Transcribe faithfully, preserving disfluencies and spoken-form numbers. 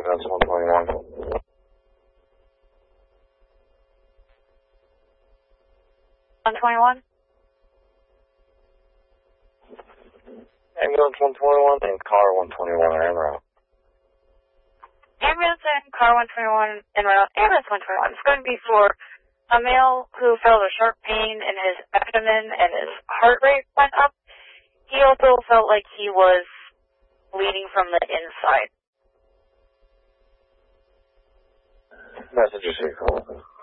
Ambulance one twenty-one. one twenty-one? Ambulance one twenty-one and car one twenty-one are en route. Ambulance and car one twenty-one en route. Ambulance one twenty-one is going to be for a male who felt a sharp pain in his abdomen and his heart rate went up. He also felt like he was bleeding from the inside. Message received.